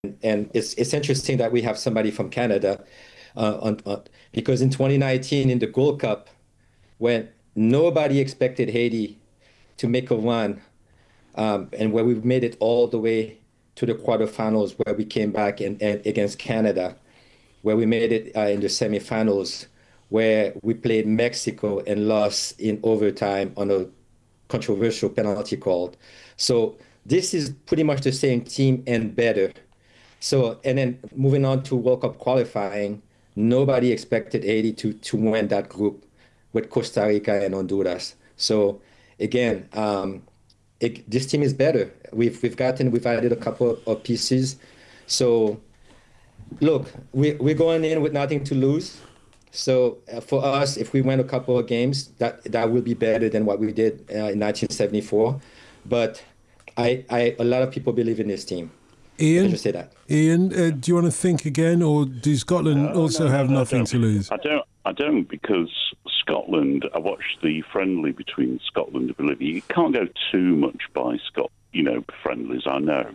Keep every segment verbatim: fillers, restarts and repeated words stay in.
and it's it's interesting that we have somebody from Canada uh, on, on because in twenty nineteen in the Gold Cup, when nobody expected Haiti to make a run, um, and where we made it all the way to the quarterfinals, where we came back and, and against Canada, where we made it uh, in the semifinals, where we played Mexico and lost in overtime on a controversial penalty called. So this is pretty much the same team and better. So, and then moving on to World Cup qualifying, nobody expected Haiti to to win that group with Costa Rica and Honduras. So again, um, it, this team is better. We've we've gotten we've added a couple of pieces. So look, we we're going in with nothing to lose. So uh, for us, if we win a couple of games, that that will be better than what we did uh, in nineteen seventy-four. But I, I a lot of people believe in this team. Ian, I just say that. Ian, uh, do you want to think again, or do Scotland No, also no, have no, no, nothing I to don't. lose? I don't. I don't because Scotland. I watched the friendly between Scotland and Bolivia. You can't go too much by Scot, you know, friendlies. I know,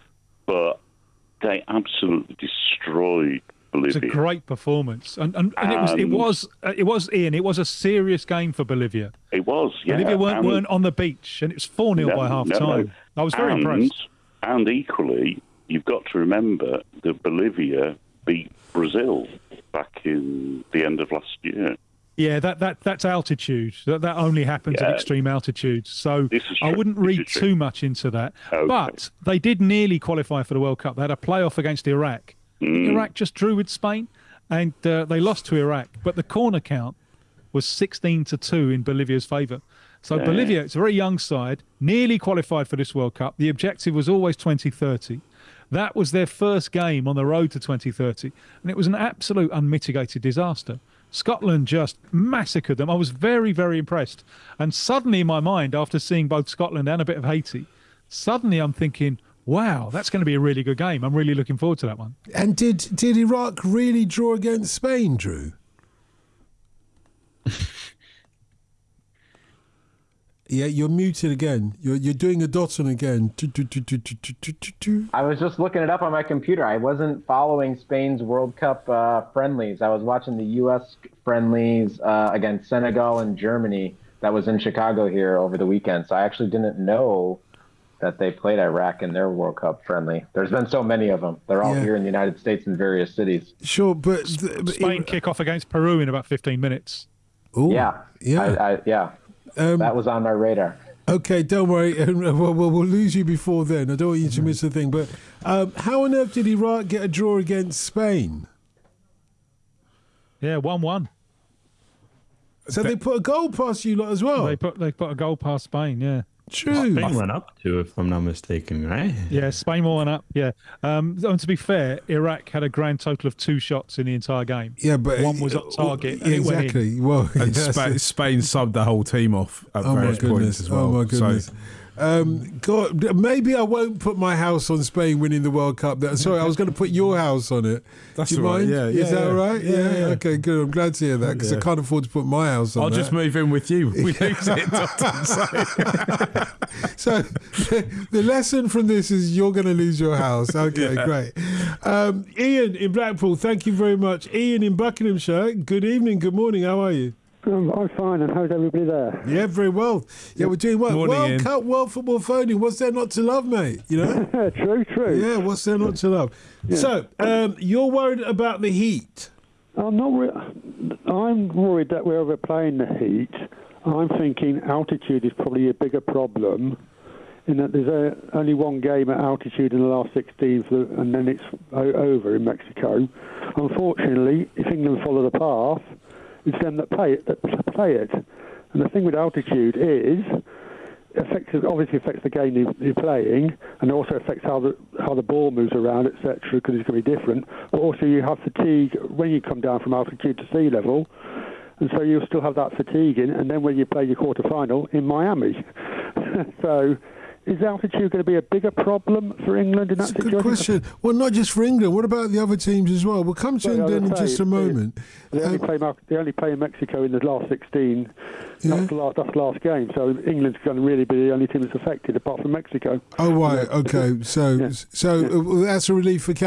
but they absolutely destroyed Bolivia. It's a great performance, and and, and it was it And- was uh, it was Ian. It was a serious game for Bolivia. It was. Yeah. Bolivia weren't, and- weren't on the beach, and it was four nil No, by half no, time. no. I was very and, impressed. And equally, you've got to remember that Bolivia beat Brazil back in the end of last year. Yeah, that, that that's altitude. That that only happens Yeah. at extreme altitudes. So This is I true. wouldn't This read is true. too much into that. Okay. But they did nearly qualify for the World Cup. They had a playoff against Iraq. Mm. Iraq just drew with Spain, and uh, they lost to Iraq. But the corner count was sixteen to two in Bolivia's favour. So Yeah. Bolivia, it's a very young side, nearly qualified for this World Cup. The objective was always twenty thirty. That was their first game on the road to twenty thirty, and it was an absolute unmitigated disaster. Scotland just massacred them. I was very, very impressed. And suddenly in my mind, after seeing both Scotland and a bit of Haiti, suddenly I'm thinking, wow, that's going to be a really good game. I'm really looking forward to that one. And did did Iraq really draw against Spain, Drew? Yeah, you're muted again. You're you're doing a dot on again. Tu, tu, tu, tu, tu, tu, tu, tu, tu. I was just looking it up on my computer. I wasn't following Spain's World Cup uh, friendlies. I was watching the U S friendlies uh, against Senegal and Germany that was in Chicago here over the weekend. So I actually didn't know that they played Iraq in their World Cup friendly. There's been so many of them. They're all Yeah. here in the United States in various cities. Sure, but, th- but Spain kick off against Peru in about fifteen minutes. Ooh, Yeah. yeah. I, I, yeah. Um, That was on my radar. Okay, don't worry. We'll, we'll, we'll lose you before then. I don't want you to miss a thing. But um, how on earth did Iraq get a draw against Spain? Yeah, one one. So they put a goal past you lot as well. They put they put a goal past Spain, yeah. True. Spain went up to, if I'm not mistaken, right? Yeah, Spain won up. Yeah, um, and to be fair, Iraq had a grand total of two shots in the entire game. Yeah, but One was on target, and Yeah, it went in. exactly. Well, And yes. Spa- Spain subbed the whole team off at Oh my various points goodness! as well. Oh my goodness! So, Um, God, maybe I won't put my house on Spain winning the World Cup. That- Sorry, I was going to put your house on it. That's Do you all right, mind? yeah, Is yeah, that yeah. all right? Yeah, yeah. Okay, good. I'm glad to hear that because I Yeah. can't afford to put my house on I'll that. just move in with you. We lose it, Dotton, so. So the lesson from this is you're going to lose your house. Okay, Yeah. great. Um, Ian in Blackpool, thank you very much. Ian in Buckinghamshire, good evening, good morning. How are you? Um, I'm fine, and how's everybody there? Yeah, very well. Yeah, we're doing well. Morning, World Ian. Cup, World Football Phoning. What's there not to love, mate? You know? True, true. Yeah, what's there not to love? So, um, you're worried about the heat. I'm not. Re- I'm worried that we're overplaying the heat. I'm thinking altitude is probably a bigger problem, in that there's a, only one game at altitude in the last sixteen, for, and then it's o- over in Mexico. Unfortunately, if England follow the path, it's them that play it. That play it. And the thing with altitude is, affects obviously affects the game you- you're playing, and also affects how the how the ball moves around, et cetera. Because it's going to be different. But also you have fatigue when you come down from altitude to sea level, and so you'll still have that fatigue in. And then when you play your quarter final in Miami, so is altitude going to be a bigger problem for England in that That's a situation? good question. Well, not just for England. What about the other teams as well? We'll come to Well, England as in I say, just a they- moment. They only, Um, play, Mar- they only play Mexico in the last sixteen. Yeah. That's, the last, that's the last game. So England's going to really be the only team that's affected, apart from Mexico. Oh, right. Okay. So, Yeah. so uh, that's a relief for Canada.